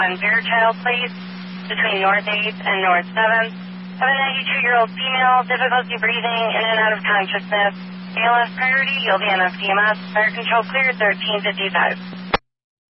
on Fairchild Place between North 8th and North 7th. Have a 92-year-old female, difficulty breathing, in and out of consciousness. ALS priority, you'll be on FDMS. Fire control cleared, 1355.